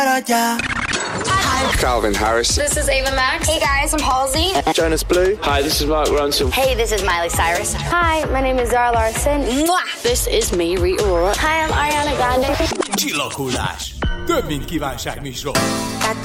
Calvin Harris. This is Ava Max. Hey guys, I'm Halsey. Jonas Blue. Hi, this is Mark Ronson. Hey, this is Miley Cyrus. Hi, my name is Zara Larsson. Mwah! This is me, Rita Ora. Hi, I'm Ariana Grande. Csillaghullás. Több, mint kívánságműsor.